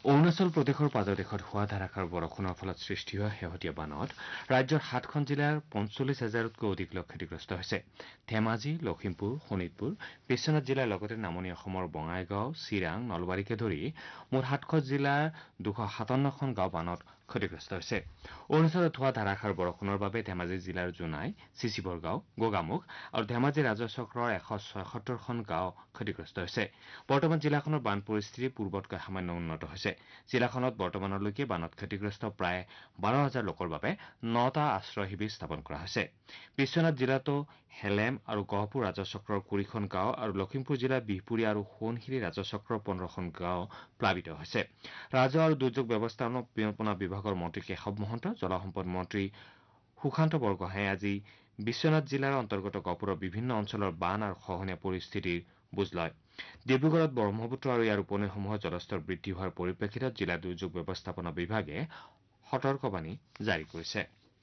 অৰুণাচল প্ৰদেশৰ পাদদেশত হোৱা ধাৰাসাৰ বৰষুণৰ ফলত সৃষ্টি হোৱা শেহতীয়া বানত ৰাজ্যৰ ৭খন জিলাৰ ৪৫,০০০তকৈ অধিক লোক ক্ষতিগ্ৰস্ত হৈছে। ধেমাজি, লখিমপুৰ, শোণিতপুৰ, বিশ্বনাথ জিলাৰ লগতে নামনি অসমৰ বঙাইগাঁও, চিৰাং, নলবাৰীকে ধৰি মুঠ ৭খন জিলাৰ ২৫৭খন গাঁও বানত ক্ষতিগ্ৰস্ত হৈছে। অৰুণাচলত হোৱা ধাৰাসাৰ বৰষুণৰ বাবে ধেমাজি জিলাৰ জোনাই, চিচিবৰগাঁও, গোগামুখ আৰু ধেমাজি ৰাজহ চক্ৰৰ ১৭৬খন গাঁও ক্ষতিগ্ৰস্ত হৈছে। বৰ্তমান জিলাখনৰ বান পৰিস্থিতি পূৰ্বতকৈ সামান্য উন্নত হৈছে। জিলাখনত বৰ্তমানলৈকে বানত ক্ষতিগ্ৰস্ত প্ৰায় ১২,০০০ লোকৰ বাবে ৯টা আশ্ৰয় শিবিৰ স্থাপন কৰা হৈছে। বিশ্বনাথ জিলাতো হেলেম আৰু গহপুৰ ৰাজহ চক্ৰৰ ২০খন গাঁও আৰু লখিমপুৰ জিলাৰ বিহপুৰীয়া আৰু সোৱণশিৰি ৰাজহ চক্ৰৰ ১৫খন গাঁও প্লাবিত হৈছে। ৰাজহ আৰু দুৰ্যোগ ব্যৱস্থাপনা বিভাগৰ মন্ত্ৰী কেশৱ মহন্ত, জলসম্পদ মন্ত্ৰী সুশান্ত বৰগোহাঁয়ে আজি বিশ্বনাথ জিলাৰ অন্তৰ্গত গহপুৰৰ বিভিন্ন অঞ্চলৰ বান আৰু খহনীয়া পৰিস্থিতিৰ বুজ লয়। ডিব্ৰুগড়ত ব্ৰহ্মপুত্ৰ আৰু ইয়াৰ উপনৈসমূহৰ জলস্তৰ বৃদ্ধি হোৱাৰ পৰিপ্ৰেক্ষিতত জিলা দুৰ্যোগ ব্যৱস্থাপনা বিভাগে সতৰ্কবাণী জাৰি কৰিছে।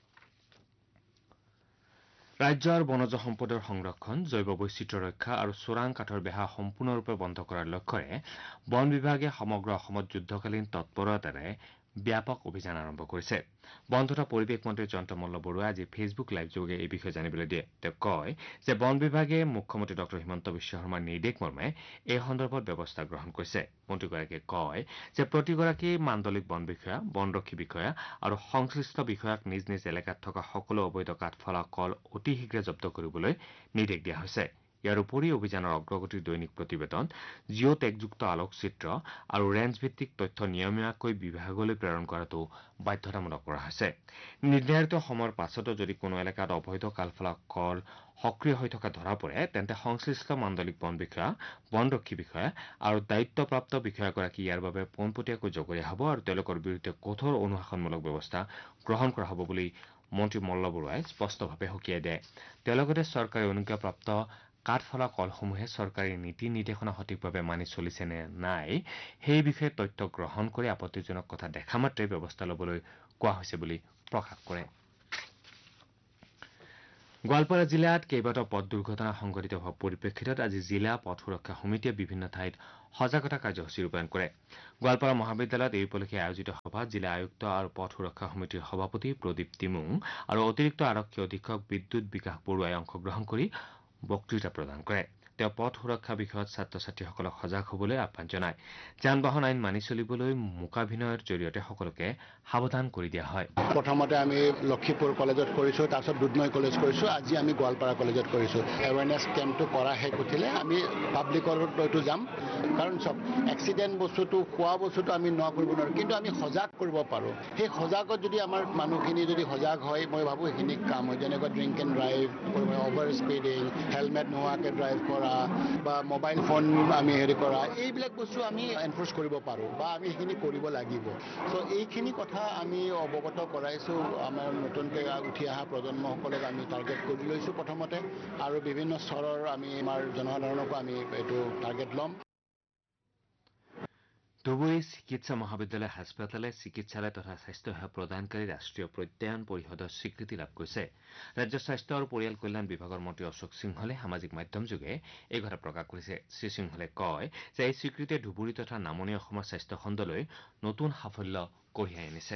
ৰাজ্যৰ বনজ সম্পদৰ সংৰক্ষণ, জৈৱ বৈচিত্ৰ্য ৰক্ষা আৰু চোৰাং কাঠৰ বেহা সম্পূৰ্ণৰূপে বন্ধ কৰাৰ লক্ষ্যৰে বন বিভাগে সমগ্ৰ অসমত যুদ্ধকালীন তৎপৰতাৰে ব্যাপক অভিযান আৰম্ভ কৰিছে। বন তথা পৰিৱেশ মন্ত্ৰী জয়ন্ত মল্ল বৰুৱাই আজি ফেচবুক লাইভযোগে এই বিষয়ে জানিবলৈ দিয়ে। তেওঁ কয় যে বন বিভাগে মুখ্যমন্ত্ৰী ডঃ হিমন্ত বিশ্ব শৰ্মাৰ নিৰ্দেশ মৰ্মে এই সন্দৰ্ভত ব্যৱস্থা গ্ৰহণ কৰিছে। মন্ত্ৰীগৰাকীয়ে কয় যে প্ৰতিগৰাকী মাণ্ডলিক বন বিষয়া, বনৰক্ষী বিষয়া আৰু সংশ্লিষ্ট বিষয়াক নিজ নিজ এলেকাত থকা সকলো অবৈধ কাঠফলা কল অতি শীঘ্ৰে জব্দ কৰিবলৈ নিৰ্দেশ দিয়া হৈছে। ইয়াৰ উপৰি অভিযানৰ অগ্ৰগতিৰ দৈনিক প্ৰতিবেদন, জিঅ' টেগযুক্ত আলোকচিত্ৰ আৰু ৰেঞ্জ ভিত্তিক তথ্য নিয়মীয়াকৈ বিভাগলৈ প্ৰেৰণ কৰাটো বাধ্যতামূলক কৰা হৈছে। নিৰ্ধাৰিত সময়ৰ পাছতো যদি কোনো এলেকাত অবৈধ কাঠফলা কল সক্ৰিয় হৈ থকা ধৰা পৰে, তেন্তে সংশ্লিষ্ট মাণ্ডলিক বন বিষয়া, বনৰক্ষী বিষয়া আৰু দায়িত্বপ্ৰাপ্ত বিষয়াগৰাকী ইয়াৰ বাবে পোনপটীয়াকৈ জগৰীয়া হ'ব আৰু তেওঁলোকৰ বিৰুদ্ধে কঠোৰ অনুশাসনমূলক ব্যৱস্থা গ্ৰহণ কৰা হ'ব বুলি মন্ত্ৰী মল্ল বৰুৱাই স্পষ্টভাৱে সকীয়াই দিয়ে। তেওঁ লগতে চৰকাৰী অনুজ্ঞাপ্ৰাপ্ত কাঠফলা কলসমূহে চৰকাৰী নীতি নিৰ্দেশনা সঠিকভাৱে মানি চলিছে নে নাই সেই বিষয়ে তথ্য গ্ৰহণ কৰি আপত্তিজনক কথা দেখা মাত্ৰে ব্যৱস্থা ল'বলৈ কোৱা হৈছে বুলি প্ৰকাশ কৰে। গোৱালপাৰা জিলাত কেইবাটাও পথ দুৰ্ঘটনা সংঘটিত হোৱাৰ পৰিপ্ৰেক্ষিতত আজি জিলা পথ সুৰক্ষা সমিতিয়ে বিভিন্ন ঠাইত সজাগতা কাৰ্যসূচী ৰূপায়ণ কৰে। গোৱালপাৰা মহাবিদ্যালয়ত এই উপলক্ষে আয়োজিত সভাত জিলা আয়ুক্ত আৰু পথ সুৰক্ষা সমিতিৰ সভাপতি প্ৰদীপ টিমুং আৰু অতিৰিক্ত আৰক্ষী অধীক্ষক বিদ্যুৎ বিকাশ বৰুৱাই অংশগ্ৰহণ কৰি বক্তৃতা প্ৰদান কৰে। তেওঁ পথ সুৰক্ষা বিষয়ত ছাত্ৰ ছাত্ৰীসকলক সজাগ হ'বলৈ আহ্বান জনায়। যান বাহন আইন মানি চলিবলৈ মূকাভিনয়ৰ জৰিয়তে সকলোকে সাৱধান কৰি দিয়া হয়। প্ৰথমতে আমি লক্ষীপুৰ কলেজত কৰিছোঁ, তাৰপিছত দুধনৈ কলেজ কৰিছোঁ, আজি আমি গোৱালপাৰা কলেজত কৰিছোঁ। এৱেৰনেছ কেম্পটো কৰা শেষ উঠিলে আমি পাব্লিকৰ লৈতো যাম, কাৰণ চব এক্সিডেণ্ট বস্তুটো খোৱা বস্তুটো আমি নোৱা কৰিব নোৱাৰোঁ, কিন্তু আমি সজাগ কৰিব পাৰোঁ। সেই সজাগত যদি আমাৰ মানুহখিনি যদি সজাগ হয়, মই ভাবোঁ সেইখিনি কাম হয়। যেনেকৈ drink and drive, over speeding, helmet নোহোৱাকৈ ড্ৰাইভ কৰা বা মোবাইল ফোন আমি হেৰি কৰা, এইবিলাক বস্তু আমি এনফৰ্চ কৰিব পাৰোঁ বা আমি সেইখিনি কৰিব লাগিব। চ' এইখিনি কথা আমি অৱগত কৰাইছোঁ আমাৰ নতুনকৈ উঠি অহা প্ৰজন্মসকলক আমি টাৰ্গেট কৰি লৈছোঁ প্ৰথমতে, আৰু বিভিন্ন স্তৰৰ আমি আমাৰ জনসাধাৰণকো আমি এইটো টাৰ্গেট ল'ম। ধুবুৰী চিকিৎসা মহাবিদ্যালয় হাস্পতালে চিকিৎসালয় তথা স্বাস্থ্যসেৱা প্ৰদানকাৰী ৰাষ্ট্ৰীয় প্ৰত্যয়ন পৰিষদৰ স্বীকৃতি লাভ কৰিছে। ৰাজ্যৰ স্বাস্থ্য আৰু পৰিয়াল কল্যাণ বিভাগৰ মন্ত্ৰী অশোক সিংহলে সামাজিক মাধ্যমযোগে এই কথা প্ৰকাশ কৰিছে। শ্ৰীসিংহলে কয় যে এই স্বীকৃতিয়ে ধুবুৰী তথা নামনি অসমৰ স্বাস্থ্য খণ্ডলৈ নতুন সাফল্য কঢ়িয়াই আনিছে।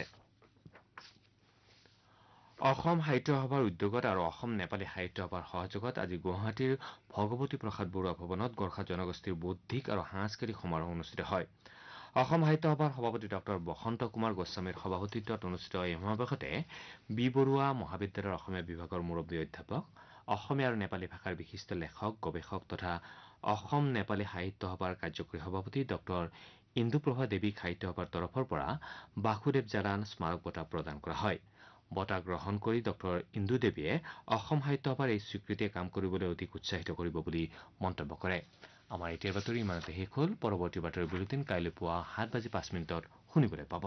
অসম সাহিত্য সভাৰ উদ্যোগত আৰু অসম নেপালী সাহিত্য সভাৰ সহযোগত আজি গুৱাহাটীৰ ভগৱতী প্ৰসাদ বৰুৱা ভৱনত গোৰ্খা জনগোষ্ঠীৰ বৌদ্ধিক আৰু সাংস্কৃতিক সমাৰোহ অনুষ্ঠিত হয়। অসম সাহিত্য সভাৰ সভাপতি ডঃ বসন্ত কুমাৰ গোস্বামীৰ সভাপতিত্বত অনুষ্ঠিত এই সমাৱেশতে বি বৰুৱা মহাবিদ্যালয়ৰ অসমীয়া বিভাগৰ মুৰব্বী অধ্যাপক, অসমীয়া আৰু নেপালী ভাষাৰ বিশিষ্ট লেখক, গৱেষক তথা অসম নেপালী সাহিত্য সভাৰ কাৰ্যকৰী সভাপতি ডঃ ইন্দুপ্ৰভা দেৱীক সাহিত্য সভাৰ তৰফৰ পৰা বাসুদেৱ জালান স্মাৰক বঁটা প্ৰদান কৰা হয়। বঁটা গ্ৰহণ কৰি ডঃ ইন্দু দেৱীয়ে অসম সাহিত্য সভাৰ এই স্বীকৃতিয়ে কাম কৰিবলৈ অধিক উৎসাহিত কৰিব বুলি মন্তব্য কৰে। আমাৰ এতিয়াৰ বাতৰি ইমানতে শেষ হ'ল। পৰৱৰ্তী বাতৰি বুলেটিন কাইলৈ পুৱা 7:05 শুনিবলৈ পাব।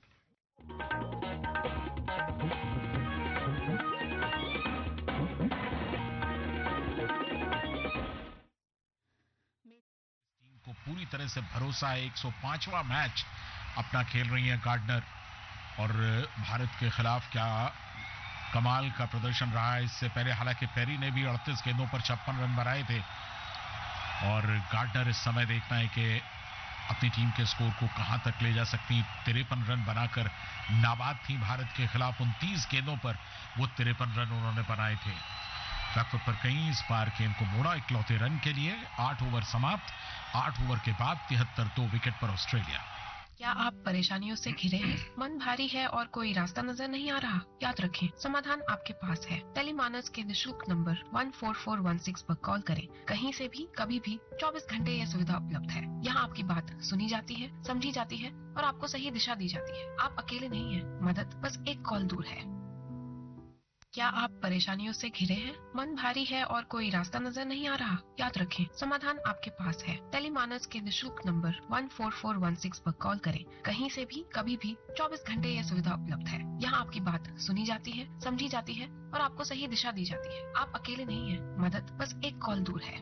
को पूरी तरह से भरोसा है। 105वां मैच अपना खेल रही हैं गार्डनर, और भारत के खिलाफ क्या कमाल का प्रदर्शन रहा है। इससे पहले हालांकि पेरी ने भी 38 गेंदों पर 56 रन बनाए थे, और गार्डनर इस समय देखना है कि अपनी टीम के स्कोर को कहां तक ले जा सकती। 53 रन बनाकर नाबाद थी भारत के खिलाफ। 29 गेंदों पर वो 53 रन उन्होंने बनाए थे। बैकफुट पर कहीं इस बार गेंद को मोड़ा इकलौते रन के लिए। 8 ओवर समाप्त। 8 ओवर के बाद 73 2 विकेट पर ऑस्ट्रेलिया। क्या आप परेशानियों से घिरे हैं? मन भारी है और कोई रास्ता नजर नहीं आ रहा? याद रखें, समाधान आपके पास है। टेलीमानस के निशुल्क नंबर 14416 पर कॉल करें। कहीं से भी, कभी भी, 24 घंटे यह सुविधा उपलब्ध है। यहाँ आपकी बात सुनी जाती है, समझी जाती है और आपको सही दिशा दी जाती है। आप अकेले नहीं हैं। मदद बस एक कॉल दूर है। क्या आप परेशानियों से घिरे हैं? मन भारी है और कोई रास्ता नजर नहीं आ रहा? याद रखें, समाधान आपके पास है। टेलीमानस के निशुल्क नंबर 14416 पर कॉल करें। कहीं से भी, कभी भी, 24 घंटे यह सुविधा उपलब्ध है। यहाँ आपकी बात सुनी जाती है, समझी जाती है और आपको सही दिशा दी जाती है। आप अकेले नहीं हैं। मदद बस एक कॉल दूर है।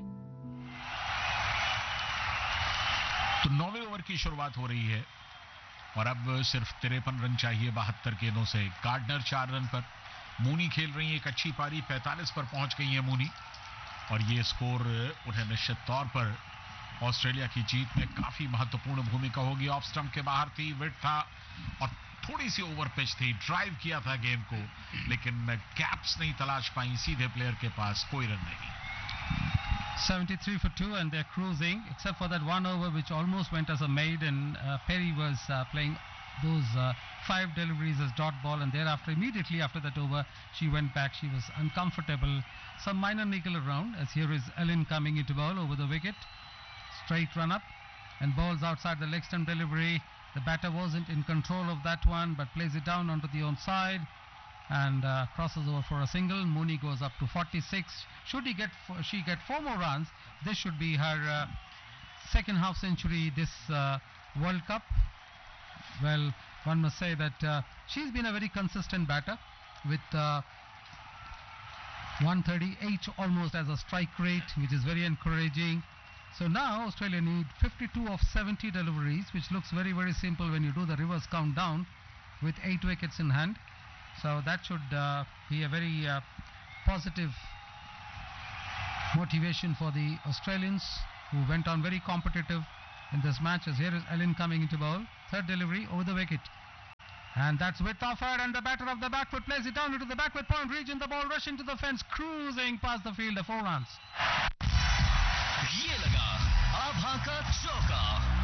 तो 9वें ओवर की शुरुआत हो रही है और अब सिर्फ 53 रन चाहिए 72 गेंदों से। गार्डनर 4 रन पर। मूनी खेल रही है एक अच्छी पारी। 45 पर पहुंच गई है मूनी और ये स्कोर उन्हें निश्चित तौर पर ऑस्ट्रेलिया की जीत में काफी महत्वपूर्ण भूमिका होगी। ऑफ स्टंप के बाहर थी, विड था और थोड़ी सी ओवर पिच थी। ड्राइव किया था गेंद को लेकिन गैप्स नहीं तलाश पाई सीधे प्लेयर के पास। कोई रन नहीं। 73 for 2 and they're cruising except for that one over which almost went as a maid and Perry was playing those 5 deliveries as dot ball, and thereafter immediately after that over she went back. She was uncomfortable. Some minor niggle around as here is Ellen coming into bowl over the wicket. Straight run up and balls outside the leg stump delivery. The batter wasn't in control of that one but plays it down onto the own side and crosses over for a single. Mooney goes up to 46. Should she get 4 more runs, this should be her second half century this World Cup. Well, one must say that she's been a very consistent batter with 138 almost as a strike rate, which is very encouraging. So now Australia need 52 of 70 deliveries, which looks very, very simple when you do the reverse countdown with 8 wickets in hand. So that should be a very positive motivation for the Australians, who went on very competitive in this match. As here is Ellen coming into bowl. Third delivery over the wicket. And that's width offered, and the batter of the back foot plays it down into the backward point region. The ball rushing to the fence, cruising past the field, 4 runs. ये लगा आभा का चौका।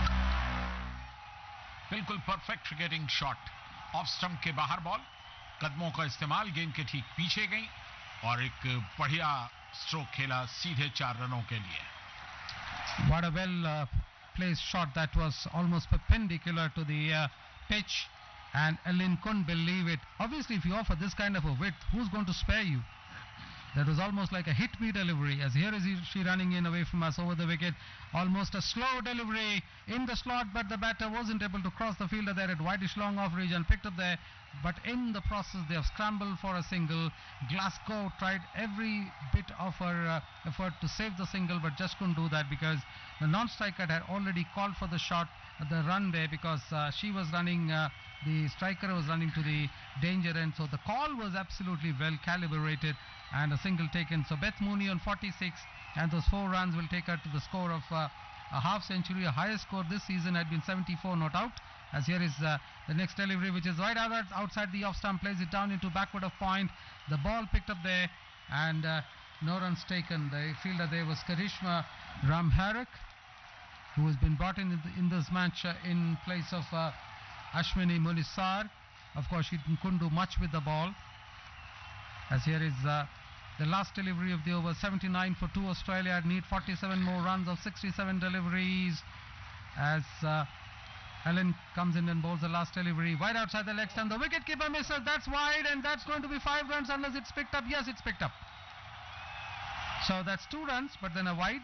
बिल्कुल perfect cricketing shot. Off stump के बाहर ball, कदमों का इस्तेमाल गेंद के ठीक पीछे गई और एक बढ़िया स्ट्रोक खेला सीधे 4 रनों के लिए। What a well placed shot. That was almost perpendicular to the pitch, and Ellen couldn't believe it. Obviously, if you offer this kind of a width, who's going to spare you? That was almost like a hit-me delivery, as here is she running in away from us over the wicket. Almost a slow delivery in the slot, but the batter wasn't able to cross the fielder there at wideish long off region, picked up there, but in the process they have scrambled for a single. Glasgow tried every bit of her effort to save the single, but just couldn't do that because the non-striker had already called for the shot, the run there, because she was running, the striker was running to the danger end, so the call was absolutely well calibrated and a single taken. So Beth Mooney on 46, and those 4 runs will take her to the score of a half century. A highest score this season had been 74 not out. As here is the next delivery, which is right outside the off stump, plays it down into backward of point. The ball picked up there and no runs taken. The fielder there was Karishma Ramharak, who has been brought in this match in place of Ashwini Munisar. Of course, she couldn't do much with the ball. As here is the last delivery of the over. 79 for 2 Australia. Need 47 more runs of 67 deliveries. As Ellen comes in and bowls the last delivery wide outside the leg stump. The wicketkeeper misses. That's wide, and that's going to be 5 runs unless it's picked up. Yes, it's picked up. So that's 2 runs, but then a wide.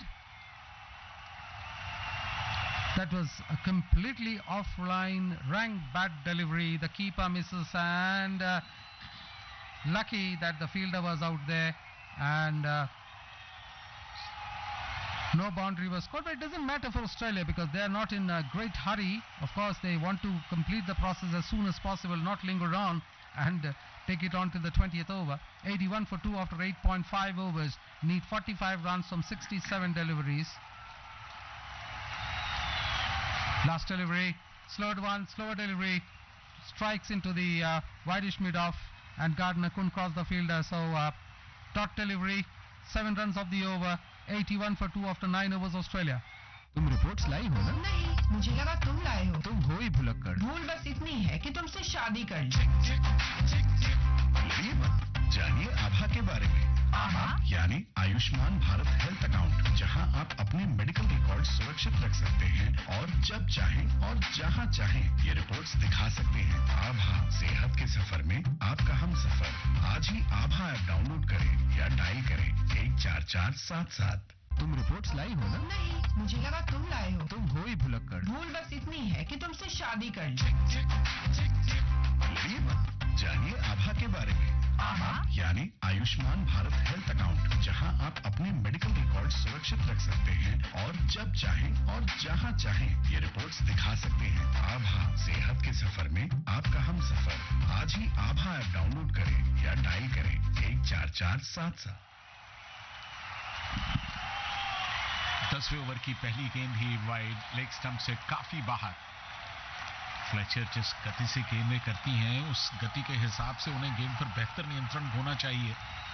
That was a completely offline, rank bad delivery. The keeper misses, and lucky that the fielder was out there, and no boundary was scored. But it doesn't matter for Australia because they are not in a great hurry. Of course, they want to complete the process as soon as possible, not linger on and take it on till the 20th over. 81 for 2 after 8.5 overs. Need 45 runs from 67 deliveries. Last delivery, slower delivery, strikes into the wideish mid-off, and Gardner couldn't cross the fielder. So dot delivery, 7 runs of the over, 81 for 2 after 9 overs Australia. तुम reports लाई हो ना? नहीं, मुझे लगा तुम लाए हो। तुम हो ही भुलक्कड़। भूल बस इतनी है कि तुमसे शादी कर ली। जानिए आभा के बारे में। आभा यानी आयुष्मान भारत हेल्थ अकाउंट, जहां आप अपने मेडिकल रिकॉर्ड सुरक्षित रख सकते हैं और जब चाहें और जहां चाहें ये रिपोर्ट्स दिखा सकते हैं। आभा, सेहत के सफर में आपका हम सफर। आज ही आभा ऐप डाउनलोड करें या डायल करें 14477। तुम रिपोर्ट्स लाई हो ना? नहीं, मुझे लगा तुम लाए हो। तुम हो ही भुलक्कड़। भूल बस इतनी है कि तुमसे शादी कर ली। जानिए आभा के बारे में। आभा यानी आयुष्मान भारत हेल्थ अकाउंट, जहां आप अपने मेडिकल रिकॉर्ड सुरक्षित रख सकते हैं और जब चाहें और जहां चाहें ये रिपोर्ट्स दिखा सकते हैं। आभा, सेहत के सफर में आपका हम सफर। आज ही आभा ऐप डाउनलोड करें या डायल करें 14477। 10वें ओवर की पहली गेंद ही वाइड, लेग स्टंप से काफी बाहर। फ्लेचर जिस गति से गेंदें करती हैं, उस गति के हिसाब से उन्हें गेंद पर बेहतर नियंत्रण होना चाहिए।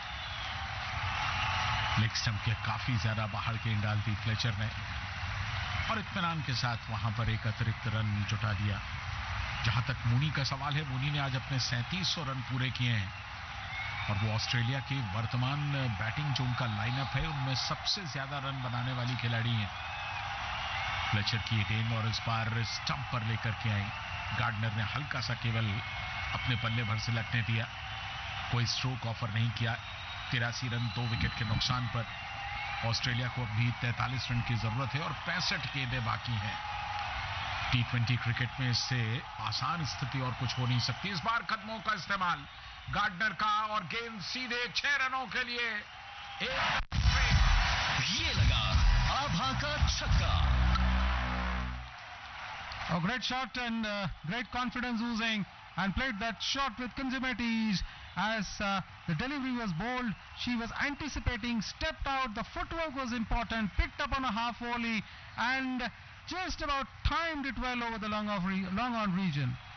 लेग स्टंप के काफी ज्यादा बाहर गेंद डाल दी फ्लेचर ने और इत्मीनान के साथ वहां पर एक अतिरिक्त रन जुटा दिया। जहां तक मूनी का सवाल है, मूनी ने आज अपने 3700 रन पूरे किए हैं और वो ऑस्ट्रेलिया के वर्तमान बैटिंग जो उनका लाइनअप है उनमें सबसे ज्यादा रन बनाने वाली खिलाड़ी हैं। फ्लेचर की ये गेंद और इस बार स्टंप पर लेकर के आई। गार्डनर ने हल्का सा केवल अपने पल्ले भर से लगने दिया, कोई स्ट्रोक ऑफर नहीं किया। 83 रन 2 विकेट के नुकसान पर ऑस्ट्रेलिया को अभी 43 रन की जरूरत है और 65 गेंदें बाकी हैं। T20 क्रिकेट में इससे आसान स्थिति और कुछ हो नहीं सकती। इस बार कदमों का इस्तेमाल गार्डनर का और गेंद सीधे 6 रनों के लिए ये लगा आभा का छक्का। A great shot and great confidence oozing, and played that shot with consummate ease as the delivery was bold. She was anticipating, stepped out, the footwork was important, picked up on a half volley and just about timed it well over the long on region.